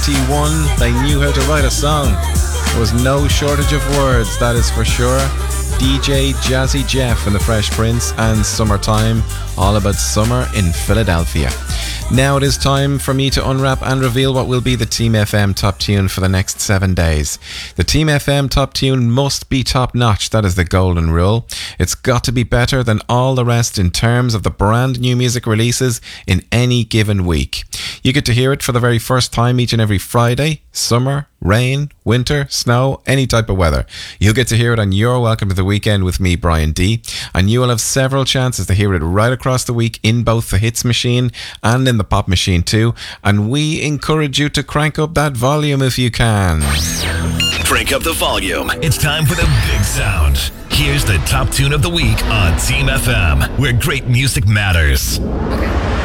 1991. They knew how to write a song. There was no shortage of words, that is for sure. DJ Jazzy Jeff and the Fresh Prince and Summertime, all about summer in Philadelphia. Now it is time for me to unwrap and reveal what will be the Team FM top tune for the next 7 days. The Team FM top tune must be top notch, that is the golden rule. It's got to be better than all the rest in terms of the brand new music releases in any given week. You get to hear it for the very first time each and every Friday, summer, rain, winter, snow, any type of weather. You'll get to hear it on your Welcome to the Weekend with me, Brian D. And you will have several chances to hear it right across the week in both the Hits Machine and in the Pop Machine too. And we encourage you to crank up that volume if you can. Crank up the volume. It's time for the big sound. Here's the top tune of the week on Team FM, where great music matters. Okay.